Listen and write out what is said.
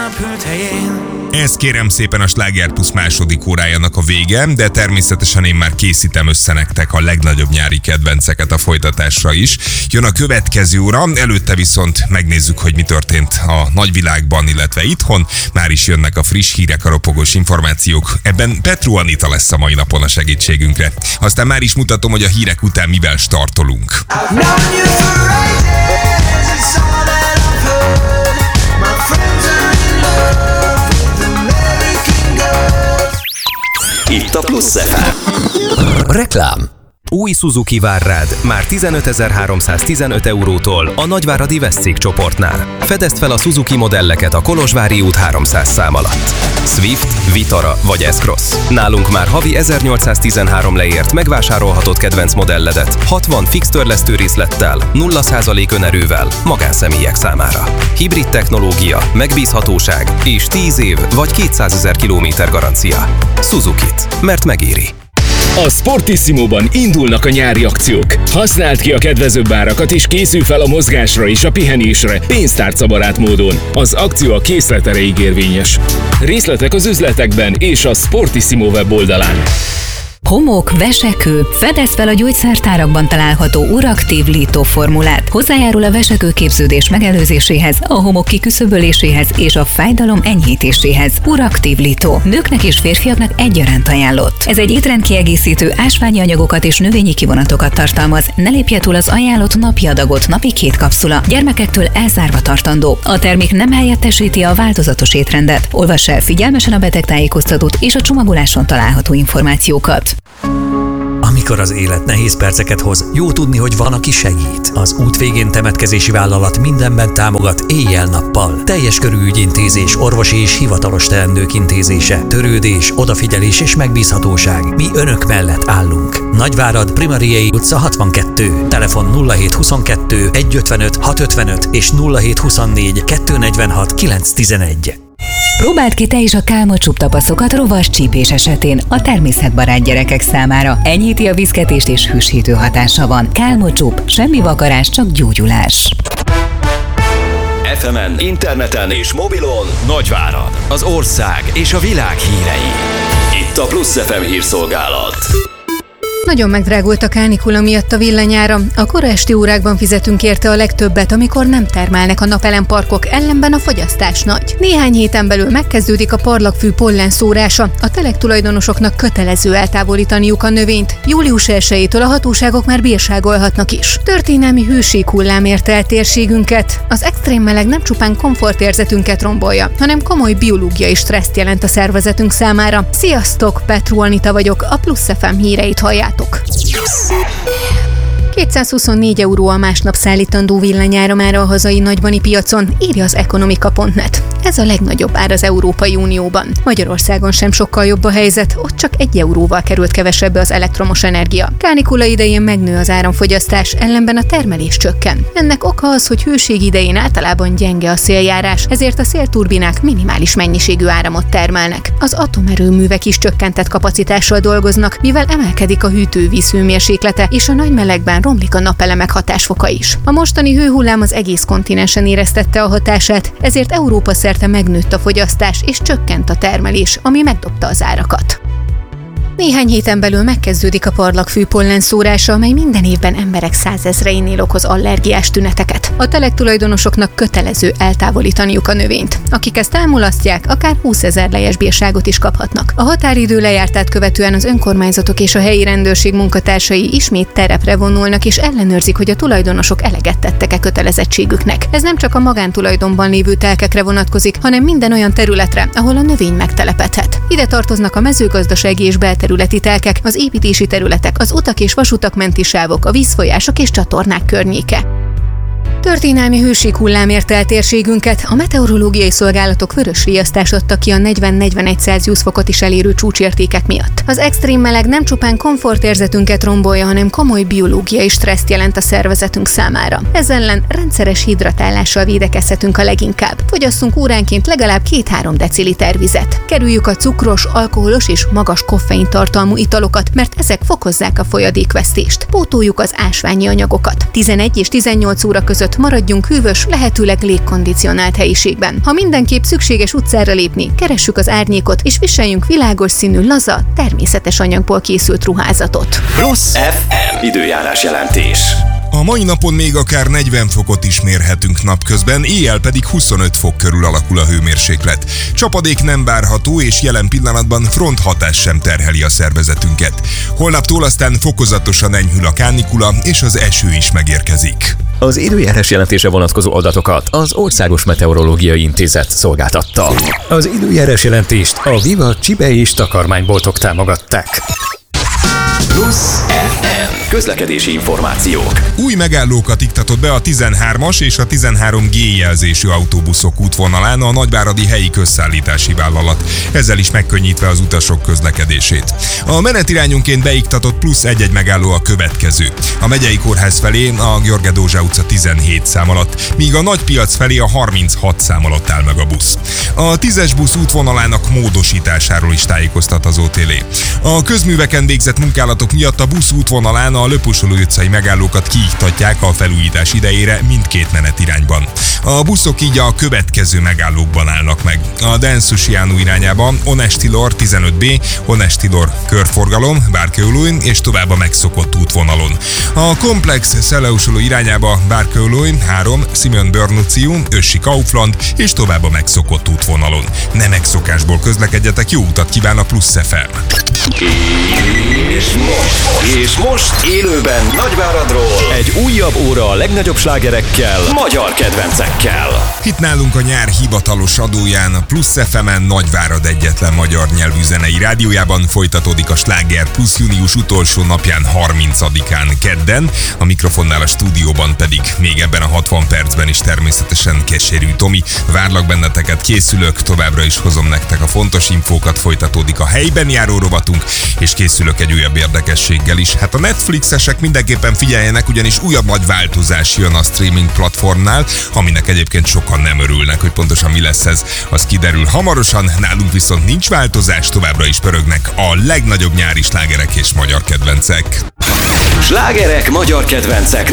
elrepült helyén. Ez kérem szépen a Sláger Plusz második órájának a vége, de természetesen én már készítem össze nektek a legnagyobb nyári kedvenceket a folytatásra is. Jön a következő óra, előtte viszont megnézzük, hogy mi történt a nagyvilágban, illetve itthon. Már is jönnek a friss hírek, a ropogós információk. Ebben Petru Anita lesz a mai napon a segítségünkre. Aztán már is mutatom, hogy a hírek után mivel startolunk. Itt a Plusz FM. Reklám. Új Suzuki vár rád már 15.315 eurótól a nagyváradi Vesszék csoportnál. Fedezd fel a Suzuki modelleket a Kolozsvári út 300 szám alatt. Swift, Vitara vagy S-Cross. Nálunk már havi 1813 leért megvásárolhatod kedvenc modelledet 60 fix törlesztő részlettel, 0% önerővel magánszemélyek számára. Hibrid technológia, megbízhatóság és 10 év vagy 200 000 kilométer garancia. Suzukit, mert megéri. A Sportissimo-ban indulnak a nyári akciók. Használd ki a kedvezőbb árakat és készülj fel a mozgásra és a pihenésre pénztárcabarát módon. Az akció a készlet erejéig érvényes. Részletek az üzletekben és a Sportissimo weboldalán. Homok, vesekő, fedezd fel a gyógyszertárakban található Uraktív Lító formulát. Hozzájárul a vesekőképződés megelőzéséhez, a homok kiküszöböléséhez és a fájdalom enyhítéséhez. Uraktív Lító. Nőknek és férfiaknak egyaránt ajánlott. Ez egy étrendkiegészítő, ásványi anyagokat és növényi kivonatokat tartalmaz. Ne lépje túl az ajánlott napi adagot, napi 2 kapszula. Gyermekektől elzárva tartandó. A termék nem helyettesíti a változatos étrendet. Olvass el figyelmesen a betegtájékoztatót és a csomagoláson található információkat. Amikor az élet nehéz perceket hoz, jó tudni, hogy van, aki segít. Az Út végén temetkezési vállalat mindenben támogat éjjel-nappal. Teljes körű ügyintézés, orvosi és hivatalos teendők intézése, törődés, odafigyelés és megbízhatóság. Mi önök mellett állunk. Nagyvárad, Primariei utca 62. Telefon 0722 155 655 és 0724 246 911. Próbáld ki te is a Kálmot tapaszokat rovas csípés esetén a természetbarát gyerekek számára. Enyhíti a viszketést és hűsítő hatása van. Kálmot, semmi vakarás, csak gyógyulás. FM-en, interneten és mobilon Nagyvárad, az ország és a világ hírei. Itt a Plusz FM hírszolgálat. Nagyon megdrágult a kánikula miatt a villanyára. A kora esti órákban fizetünk érte a legtöbbet, amikor nem termelnek a napelemparkok, ellenben a fogyasztás nagy. Néhány héten belül megkezdődik a parlagfű pollen szórása. A telek tulajdonosoknak kötelező eltávolítaniuk a növényt. Július 1-től a hatóságok már bírságolhatnak is. Történelmi hőséghullám érte el térségünket. Az extrém meleg nem csupán komfortérzetünket rombolja, hanem komoly biológiai stresszt jelent a szervezetünk számára. Sziasztok, Petru Anita vagyok, a Plusz FM híreit halljátok. 224 euró a másnap szállítandó villanyáramára a hazai nagybani piacon, írja az Ekonomika.net. Ez a legnagyobb ár az Európai Unióban. Magyarországon sem sokkal jobb a helyzet, ott csak 1 euróval került kevesebbe az elektromos energia. Kánikula idején megnő az áramfogyasztás, ellenben a termelés csökken. Ennek oka az, hogy hőség idején általában gyenge a széljárás, ezért a szélturbinák minimális mennyiségű áramot termelnek. Az atomerőművek is csökkentett kapacitással dolgoznak, mivel emelkedik a hűtővíz hőmérséklete, és a nagy melegben romlik a napelemek hatásfoka is. A mostani hőhullám az egész kontinensen éreztette a hatását, ezért Európa szerte megnőtt a fogyasztás és csökkent a termelés, ami megdobta az árakat. Néhány héten belül megkezdődik a parlagfű pollen szórása, amely minden évben emberek 100 000-einél okoz allergiás tüneteket. A telek tulajdonosoknak kötelező eltávolítaniuk a növényt. Akik ezt elmulasztják, akár 20 000 lejes bírságot is kaphatnak. A határidő lejártát követően az önkormányzatok és a helyi rendőrség munkatársai ismét terepre vonulnak és ellenőrzik, hogy a tulajdonosok eleget tettek-e kötelezettségüknek. Ez nem csak a magántulajdonban lévő telkekre vonatkozik, hanem minden olyan területre, ahol a növény megtelepedhet. Ide tartoznak a mezőgazdasági és belterületi telkek, az építési területek, az utak és vasutak menti sávok, a vízfolyások és csatornák környéke. Történelmi hőséghullám érte el térségünket, a meteorológiai szolgálatok vörös riasztást adtak ki a 40-41 Celsius fokot is elérő csúcsértékek miatt. Az extrém meleg nem csupán komfortérzetünket rombolja, hanem komoly biológiai stresszt jelent a szervezetünk számára. Ez ellen rendszeres hidratálással védekezhetünk a leginkább. Fogyasszunk óránként legalább 2-3 deciliter vizet. Kerüljük a cukros, alkoholos és magas koffein tartalmú italokat, mert ezek fokozzák a folyadékvesztést. Pótoljuk az ásványi anyagokat. 11 és 18 óra között miatt maradjunk hűvös, lehetőleg légkondicionált helyiségben. Ha mindenképp szükséges utcára lépni, keressük az árnyékot és viseljünk világos színű, laza, természetes anyagból készült ruházatot. Plusz FM időjárás jelentés. A mai napon még akár 40 fokot is mérhetünk napközben, éjjel pedig 25 fok körül alakul a hőmérséklet. Csapadék nem várható, és jelen pillanatban fronthatás sem terheli a szervezetünket. Holnaptól aztán fokozatosan enyhül a kánikula, és az eső is megérkezik. Az időjárás jelentése vonatkozó adatokat az Országos Meteorológiai Intézet szolgáltatta. Az időjárás jelentést a Viva Csibe és takarmányboltok támogatták. Plusz FM közlekedési információk. Új megállókat iktatott be a 13-as és a 13G jelzésű autóbuszok útvonalán a nagyváradi helyi közszállítási vállalat, ezzel is megkönnyítve az utasok közlekedését. A menetirányonként beiktatott plusz egy megálló a következő. A Megyei Kórház felé a Györge Dózsa utca 17 szám alatt, míg a Nagypiac felé a 36 szám alatt áll meg a busz. A 10-es busz útvonalának módosításáról is tájékoztat az OTL. A közműveken végzett munkálatok miatt a busz útvonalán a Löpusoló utcai megállókat kiiktatják a felújítás idejére mindkét menetirányban. A buszok így a következő megállókban állnak meg. A Densusiánú irányába Onestilor 15B, Onestilor körforgalom, Bárkőlúj és tovább a megszokott útvonalon. A Komplex Szeleusoló irányába Bárkőlúj 3, Simeon Börnuciu, Össi Kaufland és tovább a megszokott útvonalon. Ne megszokásból közlekedjetek, jó utat kíván a Plusz FM! És most élőben Nagyváradról egy újabb óra a legnagyobb slágerekkel, magyar kedvencekkel. Itt nálunk a nyár hivatalos adóján, a Plusz FM-en Nagyvárad egyetlen magyar nyelvű zenei rádiójában folytatódik a Sláger Plusz június utolsó napján 30-án kedden, a mikrofonnál a stúdióban pedig még ebben a 60 percben is természetesen Keserű Tomi. Várlak benneteket, készülök, továbbra is hozom nektek a fontos infókat, folytatódik a helyben járó rovatunk, és készülök egy újabb érdekességgel is. Hát a Netflixesek mindenképpen figyeljenek, ugyanis újabb nagy változás jön a streaming platformnál, aminek egyébként sokan nem örülnek, hogy pontosan mi lesz ez, az kiderül hamarosan. Nálunk viszont nincs változás, továbbra is pörögnek a legnagyobb nyári slágerek és magyar kedvencek. Slágerek, magyar kedvencek